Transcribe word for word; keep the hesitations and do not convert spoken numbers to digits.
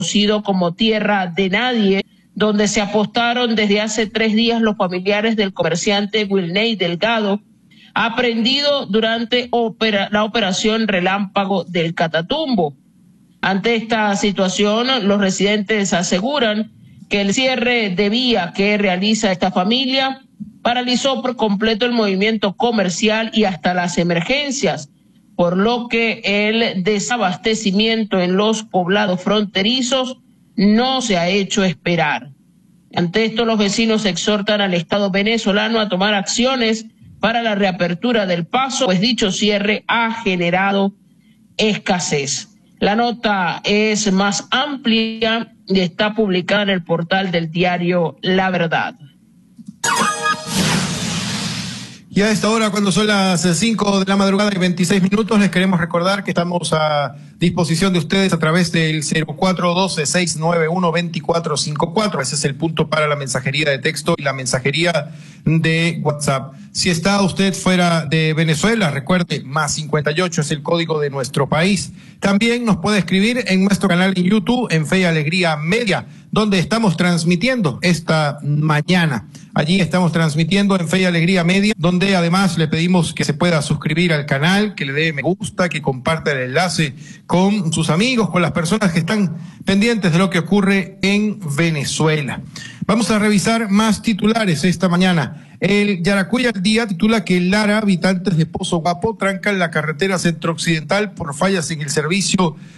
conocido como Tierra de Nadie, donde se apostaron desde hace tres días los familiares del comerciante Wilney Delgado, aprehendido durante opera, la operación Relámpago del Catatumbo. Ante esta situación, los residentes aseguran que el cierre de vía que realiza esta familia paralizó por completo el movimiento comercial y hasta las emergencias, por lo que el desabastecimiento en los poblados fronterizos no se ha hecho esperar. Ante esto, los vecinos exhortan al Estado venezolano a tomar acciones para la reapertura del paso, pues dicho cierre ha generado escasez. La nota es más amplia y está publicada en el portal del diario La Verdad. Y a esta hora, cuando son las cinco de la madrugada y veintiséis minutos, les queremos recordar que estamos a disposición de ustedes a través del cero cuatro uno dos, seis nueve uno, dos cuatro cinco cuatro. Ese es el punto para la mensajería de texto y la mensajería de WhatsApp. Si está usted fuera de Venezuela, recuerde, más cincuenta y ocho es el código de nuestro país. También nos puede escribir en nuestro canal en YouTube, en Fe y Alegría Media, donde estamos transmitiendo esta mañana. Allí estamos transmitiendo en Fe y Alegría Media, donde además le pedimos que se pueda suscribir al canal, que le dé me gusta, que comparta el enlace con sus amigos, con las personas que están pendientes de lo que ocurre en Venezuela. Vamos a revisar más titulares esta mañana. El Yaracuy al Día titula que Lara, habitantes de Pozo Guapo, trancan la carretera centro-occidental por fallas en el servicio